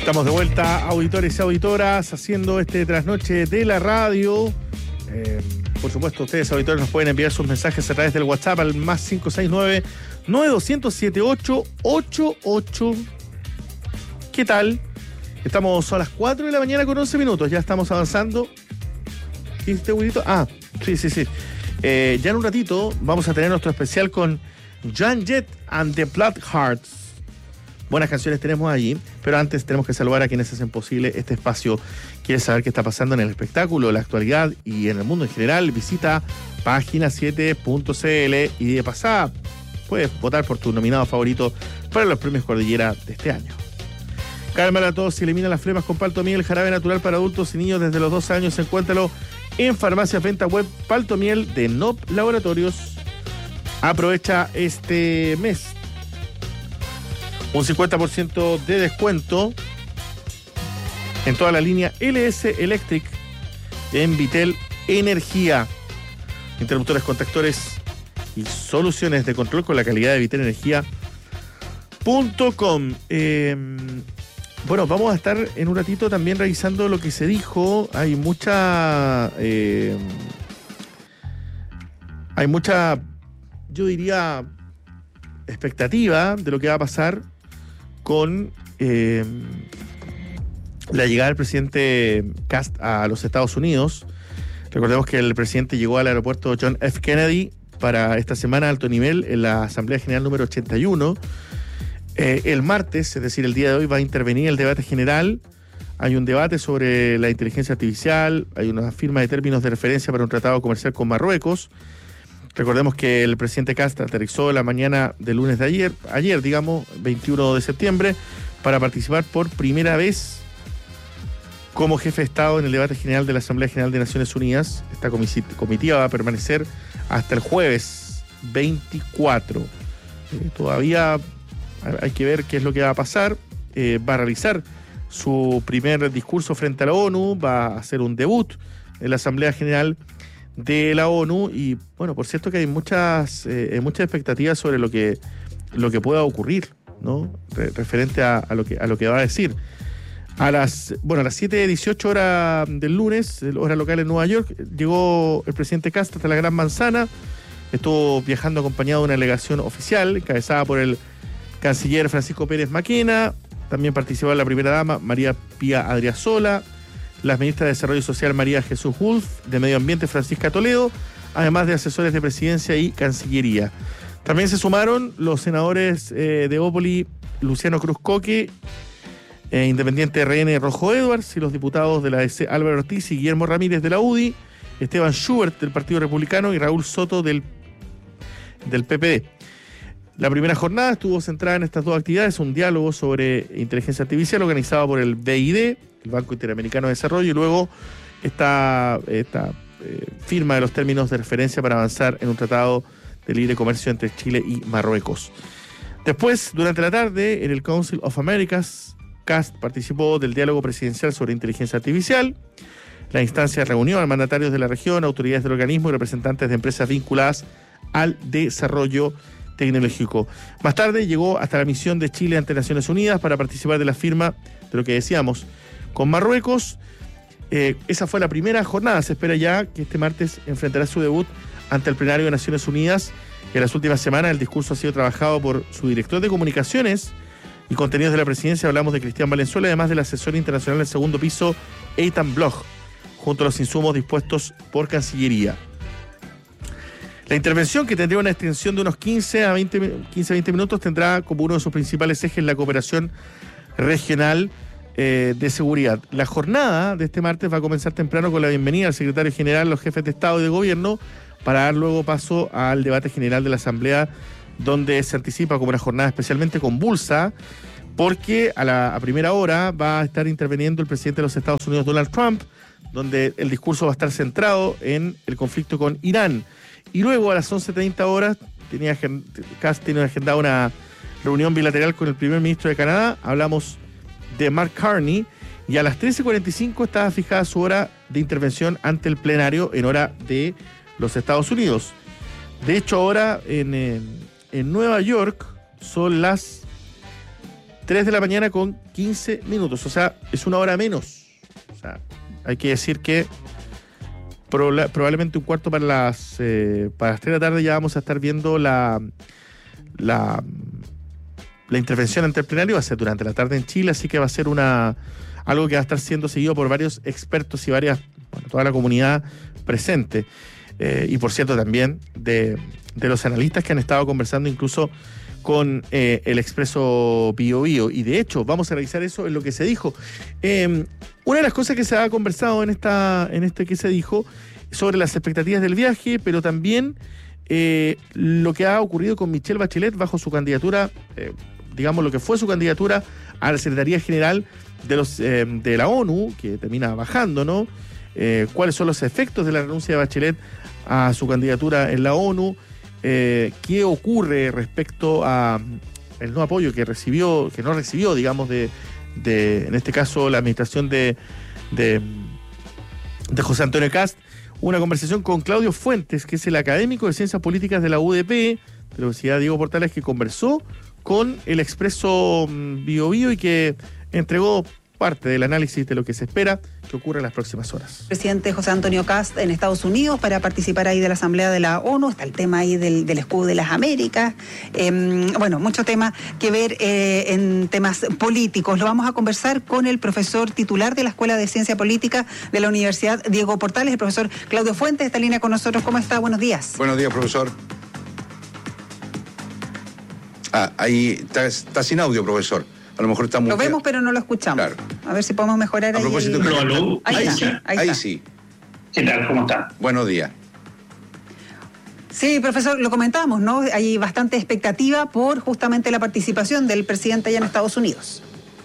Estamos de vuelta, auditores y auditoras, haciendo este trasnoche de la radio. Por supuesto, ustedes, auditores, nos pueden enviar sus mensajes a través del WhatsApp al más 569-9200-7888. ¿Qué tal? Estamos a las 4 de la mañana con 11 minutos. Ya estamos avanzando. ¿Qué este bonito? Ah, sí. Ya en un ratito vamos a tener nuestro especial con Joan Jett and the Bloodhearts. Buenas canciones tenemos allí, pero antes tenemos que saludar a quienes hacen posible este espacio. ¿Quieres saber qué está pasando en el espectáculo, la actualidad y en el mundo en general? Visita página7.cl y de pasada puedes votar por tu nominado favorito para los premios Cordillera de este año. Calma a todos y elimina las flemas con Paltomiel, jarabe natural para adultos y niños desde los 12 años. Encuéntralo en farmacias venta web Paltomiel de NOP Laboratorios. Aprovecha este mes un 50% de descuento en toda la línea LS Electric en Vitel Energía. Interruptores, contactores y soluciones de control con la calidad de vitelenergia.com. Bueno, vamos a estar en un ratito también revisando lo que se dijo. Hay mucha, yo diría, expectativa de lo que va a pasar con la llegada del presidente Kast a los Estados Unidos. Recordemos que el presidente llegó al aeropuerto John F. Kennedy para esta semana de alto nivel en la Asamblea General número 81. El martes, es decir, el día de hoy, va a intervenir el debate general. Hay un debate sobre la inteligencia artificial, hay una firma de términos de referencia para un tratado comercial con Marruecos. Recordemos que el presidente Kast aterrizó la mañana del lunes de ayer, 21 de septiembre, para participar por primera vez como jefe de Estado en el debate general de la Asamblea General de Naciones Unidas. Esta comitiva va a permanecer hasta el jueves 24. Todavía hay que ver qué es lo que va a pasar. Va a realizar su primer discurso frente a la ONU, va a hacer un debut en la Asamblea General de la ONU y, bueno, por cierto que hay muchas expectativas sobre lo que pueda ocurrir, ¿no? Referente a lo que va a decir. A las 7:18 horas del lunes, hora local en Nueva York, llegó el presidente Kast hasta la Gran Manzana. Estuvo viajando acompañado de una delegación oficial encabezada por el canciller Francisco Pérez Maquena. También participó la primera dama María Pía Adriasola, las ministras de Desarrollo Social María Jesús Wolf, de Medio Ambiente Francisca Toledo, además de asesores de Presidencia y Cancillería. También se sumaron los senadores de Ópoli, Luciano Cruz Coque, Independiente RN Rojo Edwards, y los diputados de la DC Álvaro Ortiz y Guillermo Ramírez de la UDI, Esteban Schubert del Partido Republicano y Raúl Soto del PPD. La primera jornada estuvo centrada en estas dos actividades, un diálogo sobre inteligencia artificial organizado por el BID, el Banco Interamericano de Desarrollo, y luego esta firma de los términos de referencia para avanzar en un tratado de libre comercio entre Chile y Marruecos. Después, durante la tarde, en el Council of Americas, Kast participó del diálogo presidencial sobre inteligencia artificial. La instancia reunió a mandatarios de la región, autoridades del organismo y representantes de empresas vinculadas al desarrollo tecnológico. Más tarde llegó hasta la misión de Chile ante Naciones Unidas para participar de la firma de lo que decíamos con Marruecos. Esa fue la primera jornada. Se espera ya que este martes enfrentará su debut ante el plenario de Naciones Unidas. En las últimas semanas el discurso ha sido trabajado por su director de comunicaciones y contenidos de la presidencia. Hablamos de Cristian Valenzuela, además del asesor internacional del segundo piso, Eitan Bloch, junto a los insumos dispuestos por Cancillería. La intervención, que tendría una extensión de unos 15 a 20 minutos, tendrá como uno de sus principales ejes la cooperación regional de seguridad. La jornada de este martes va a comenzar temprano con la bienvenida al secretario general, los jefes de Estado y de Gobierno, para dar luego paso al debate general de la Asamblea, donde se anticipa como una jornada especialmente convulsa, porque a primera hora va a estar interviniendo el presidente de los Estados Unidos, Donald Trump, donde el discurso va a estar centrado en el conflicto con Irán. Y luego a las 11:30 horas Kast tiene agendada una reunión bilateral con el primer ministro de Canadá. Hablamos de Mark Carney. Y a las 13:45 estaba fijada su hora de intervención ante el plenario en hora de los Estados Unidos. De hecho, ahora en Nueva York son las 3 de la mañana con 15 minutos. O sea, es una hora menos. O sea, hay que decir que probablemente un cuarto para las 3 de la tarde ya vamos a estar viendo la intervención ante el plenario. Va a ser durante la tarde en Chile, así que va a ser algo que va a estar siendo seguido por varios expertos y toda la comunidad presente. Y por cierto también de los analistas que han estado conversando incluso con el Expreso Bio Bio. Y de hecho vamos a revisar eso en lo que se dijo. Una de las cosas que se ha conversado en este que se dijo sobre las expectativas del viaje, pero también lo que ha ocurrido con Michelle Bachelet bajo su candidatura, digamos lo que fue su candidatura a la Secretaría General de la ONU, que termina bajando, ¿no? Cuáles son los efectos de la renuncia de Bachelet a su candidatura en la ONU, qué ocurre respecto a el no apoyo que no recibió, digamos, de en este caso la administración de José Antonio Kast. Una conversación con Claudio Fuentes, que es el académico de Ciencias Políticas de la UDP, de la Universidad Diego Portales, que conversó con el Expreso Bio Bio y que entregó parte del análisis de lo que se espera que ocurra en las próximas horas. Presidente José Antonio Kast en Estados Unidos para participar ahí de la Asamblea de la ONU. Está el tema ahí del escudo de las Américas. Mucho tema que ver en temas políticos. Lo vamos a conversar con el profesor titular de la Escuela de Ciencia Política de la Universidad Diego Portales, el profesor Claudio Fuentes. Está en línea con nosotros. ¿Cómo está? Buenos días. Buenos días, profesor. Ahí está sin audio, profesor. A lo mejor está muy... Lo vemos, pero no lo escuchamos. Claro. A ver si podemos mejorar ahí. A propósito, Ahí sí. ¿Qué tal? ¿Cómo está? Buenos días. Sí, profesor, lo comentábamos, ¿no? Hay bastante expectativa por justamente la participación del presidente allá en Estados Unidos.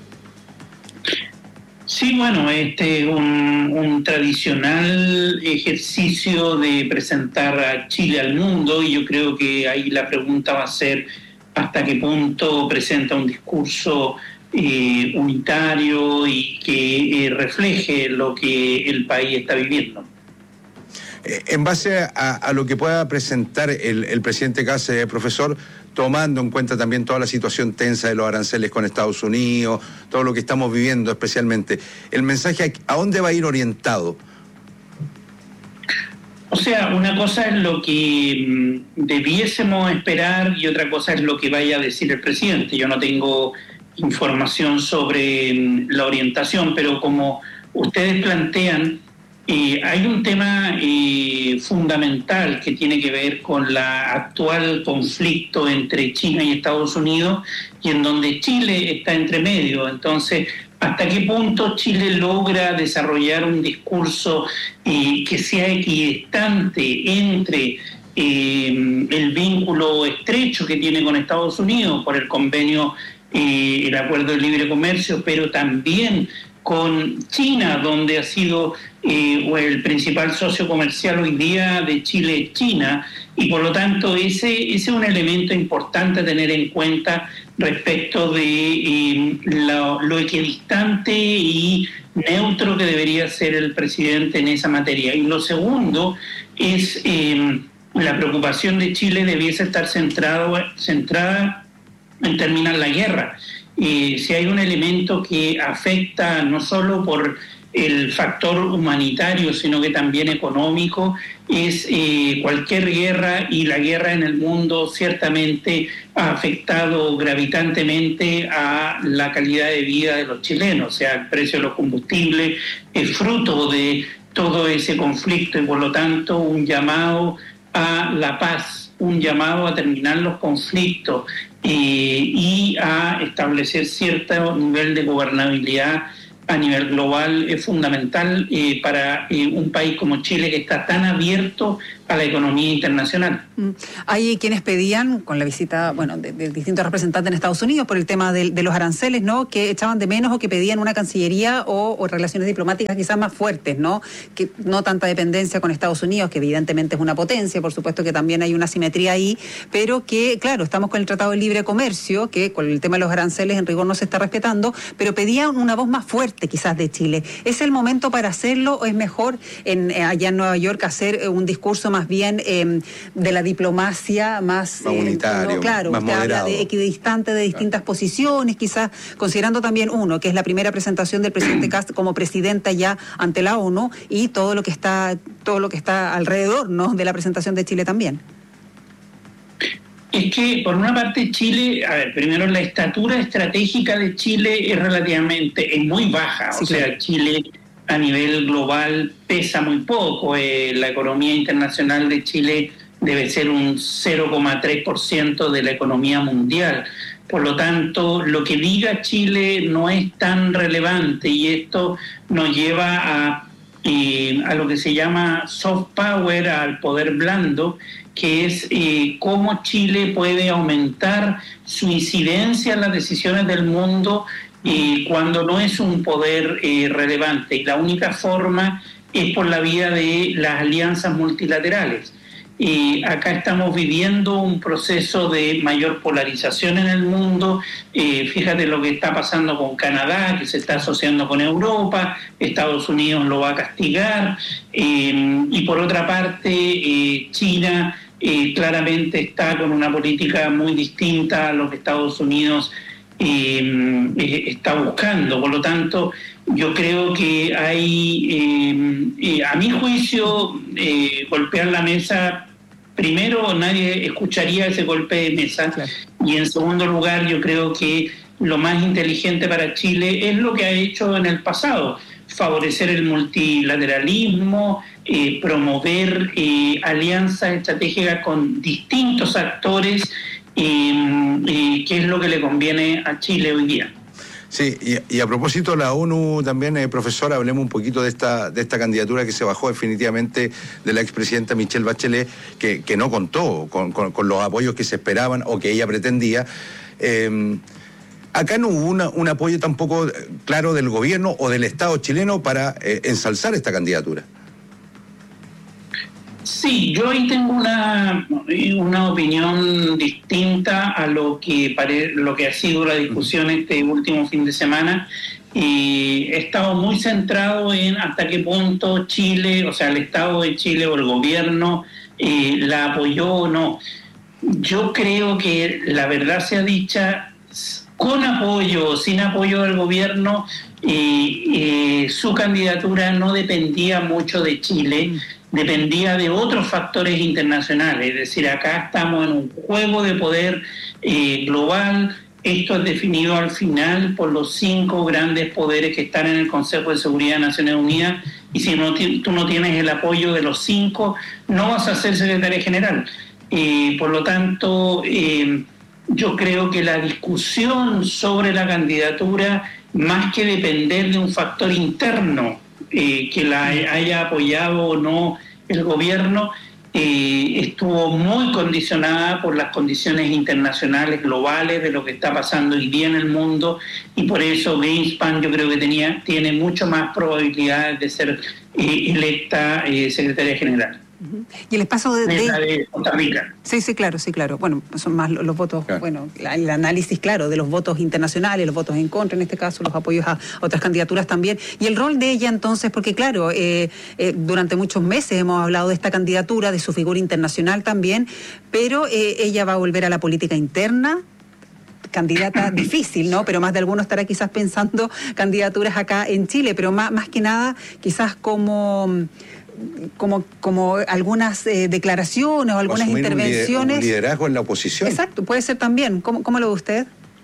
Sí, bueno, un tradicional ejercicio de presentar a Chile al mundo, y yo creo que ahí la pregunta va a ser hasta qué punto presenta un discurso unitario y que refleje lo que el país está viviendo. En base a lo que pueda presentar el presidente Kast, profesor, tomando en cuenta también toda la situación tensa de los aranceles con Estados Unidos, todo lo que estamos viviendo especialmente, el mensaje, ¿a dónde va a ir orientado? O sea, una cosa es lo que debiésemos esperar y otra cosa es lo que vaya a decir el presidente. Yo no tengo información sobre la orientación, pero como ustedes plantean, hay un tema fundamental que tiene que ver con el actual conflicto entre China y Estados Unidos, y en donde Chile está entre medio. Entonces, ¿hasta qué punto Chile logra desarrollar un discurso que sea equidistante entre el vínculo estrecho que tiene con Estados Unidos por el convenio, el acuerdo de libre comercio, pero también con China, donde ha sido el principal socio comercial hoy día de Chile es China, y por lo tanto ese es un elemento importante a tener en cuenta respecto de lo equidistante y neutro que debería ser el presidente en esa materia. Y lo segundo es la preocupación de Chile debiese estar centrada en terminar la guerra. Si hay un elemento que afecta no solo por el factor humanitario, sino que también económico, es cualquier guerra, y la guerra en el mundo ciertamente ha afectado gravitantemente a la calidad de vida de los chilenos. O sea, el precio de los combustibles es fruto de todo ese conflicto, y por lo tanto un llamado a la paz, un llamado a terminar los conflictos y a establecer cierto nivel de gobernabilidad a nivel global es fundamental para un país como Chile, que está tan abierto a la economía internacional. Hay quienes pedían, con la visita de distintos representantes en Estados Unidos por el tema de los aranceles, ¿no?, que echaban de menos o que pedían una cancillería o relaciones diplomáticas quizás más fuertes, ¿no?, que no tanta dependencia con Estados Unidos, que evidentemente es una potencia, por supuesto que también hay una simetría ahí, pero que, claro, estamos con el Tratado de Libre Comercio, que con el tema de los aranceles en rigor no se está respetando, pero pedían una voz más fuerte quizás de Chile. ¿Es el momento para hacerlo o es mejor allá en Nueva York hacer un discurso más más bien de la diplomacia más unitario, claro, más usted moderado. habla de equidistante de distintas posiciones, quizás considerando también que es la primera presentación del presidente Kast como presidenta ya ante la ONU y todo lo que está alrededor, ¿no?, de la presentación de Chile también. Es que, por una parte, Chile, primero la estatura estratégica de Chile es muy baja. Sí, o sea, claro. Chile a nivel global pesa muy poco. La economía internacional de Chile debe ser un 0,3% de la economía mundial. Por lo tanto, lo que diga Chile no es tan relevante y esto nos lleva a lo que se llama soft power, al poder blando, que es cómo Chile puede aumentar su incidencia en las decisiones del mundo cuando no es un poder relevante. Y la única forma es por la vía de las alianzas multilaterales. Acá estamos viviendo un proceso de mayor polarización en el mundo. Fíjate lo que está pasando con Canadá, que se está asociando con Europa. Estados Unidos lo va a castigar. Y por otra parte, China claramente está con una política muy distinta a lo que Estados Unidos está buscando. Por lo tanto, yo creo que hay, a mi juicio, golpear la mesa. Primero, nadie escucharía ese golpe de mesa. Claro. Y en segundo lugar, yo creo que lo más inteligente para Chile es lo que ha hecho en el pasado: favorecer el multilateralismo, promover alianzas estratégicas con distintos actores, que es lo que le conviene a Chile hoy día. Sí, y a propósito de la ONU también, profesor, hablemos un poquito de esta candidatura que se bajó definitivamente de la expresidenta Michelle Bachelet, que no contó con los apoyos que se esperaban o que ella pretendía. Acá no hubo un apoyo tampoco claro del gobierno o del Estado chileno para ensalzar esta candidatura. Sí, yo ahí tengo una opinión distinta a lo que ha sido la discusión este último fin de semana. He estado muy centrado en hasta qué punto Chile, o sea, el Estado de Chile o el gobierno la apoyó o no. Yo creo que la verdad sea dicha, con apoyo o sin apoyo del gobierno, su candidatura no dependía mucho de Chile, dependía de otros factores internacionales. Es decir, acá estamos en un juego de poder global. Esto es definido al final por los 5 grandes poderes que están en el Consejo de Seguridad de Naciones Unidas, y si tú no tienes el apoyo de los 5, no vas a ser secretaria general. Por lo tanto, yo creo que la discusión sobre la candidatura, más que depender de un factor interno que la haya apoyado o no el gobierno, estuvo muy condicionada por las condiciones internacionales globales de lo que está pasando hoy día en el mundo, y por eso Greenspan yo creo que tiene mucho más probabilidades de ser electa secretaria general. Y el espacio de Costa Rica. Sí, claro. Bueno, son más los votos, claro. Bueno, el análisis, claro, de los votos internacionales, los votos en contra, en este caso, los apoyos a otras candidaturas también. Y el rol de ella, entonces, porque claro, durante muchos meses hemos hablado de esta candidatura, de su figura internacional también, pero ella va a volver a la política interna. Candidata difícil, ¿no? Pero más de alguno estará quizás pensando candidaturas acá en Chile, pero más que nada, quizás como algunas declaraciones o algunas intervenciones. Un liderazgo en la oposición. Exacto, puede ser también. ¿Cómo lo ve usted?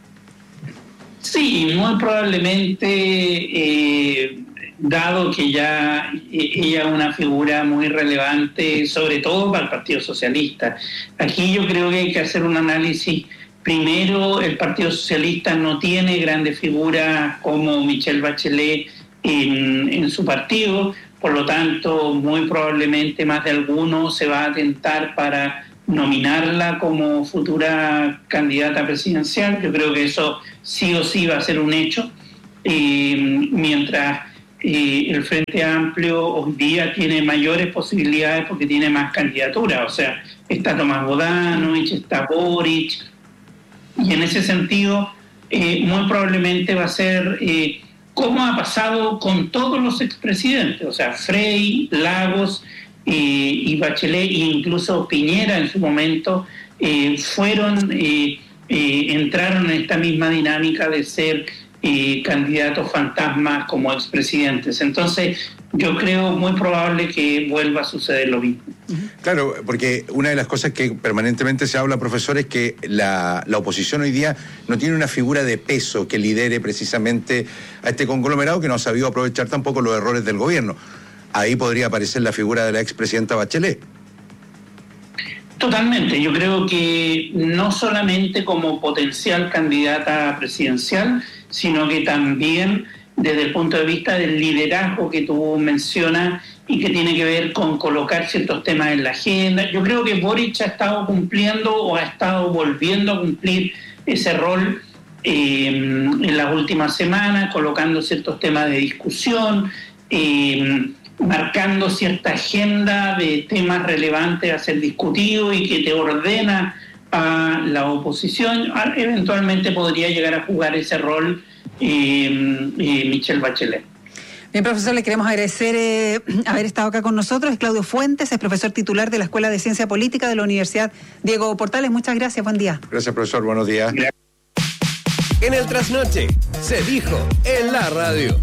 Sí, muy probablemente, dado que ya ella es una figura muy relevante, sobre todo para el Partido Socialista. Aquí yo creo que hay que hacer un análisis. Primero, el Partido Socialista no tiene grandes figuras como Michelle Bachelet en su partido. Por lo tanto, muy probablemente más de alguno se va a tentar para nominarla como futura candidata presidencial. Yo creo que eso sí o sí va a ser un hecho, mientras el Frente Amplio hoy día tiene mayores posibilidades porque tiene más candidaturas. O sea, está Tomás Bodanovich, está Boric, y en ese sentido muy probablemente va a ser... como ha pasado con todos los expresidentes, o sea, Frei, Lagos, y Bachelet, e incluso Piñera en su momento, entraron en esta misma dinámica de ser candidatos fantasmas como expresidentes. Entonces, yo creo muy probable que vuelva a suceder lo mismo. Claro, porque una de las cosas que permanentemente se habla, profesor, es que la oposición hoy día no tiene una figura de peso que lidere precisamente a este conglomerado que no ha sabido aprovechar tampoco los errores del gobierno. Ahí podría aparecer la figura de la expresidenta Bachelet. Totalmente, yo creo que no solamente como potencial candidata presidencial, sino que también desde el punto de vista del liderazgo que tú mencionas y que tiene que ver con colocar ciertos temas en la agenda. Yo creo que Boric ha estado cumpliendo o ha estado volviendo a cumplir ese rol en las últimas semanas, colocando ciertos temas de discusión, marcando cierta agenda de temas relevantes a ser discutidos y que te ordena a la oposición. Eventualmente podría llegar a jugar ese rol Michelle Bachelet. Bien, profesor, le queremos agradecer haber estado acá con nosotros. Es Claudio Fuentes, es profesor titular de la Escuela de Ciencia Política de la Universidad Diego Portales. Muchas gracias, buen día. Gracias, profesor, buenos días. En el Trasnoche se dijo en la radio.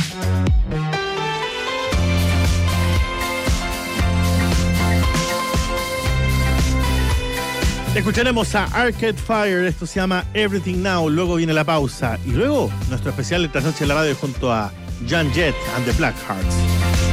Escucharemos a Arcade Fire, esto se llama Everything Now, luego viene la pausa y luego nuestro especial de Trasnoche en la radio junto a Jan Jett and the Blackhearts.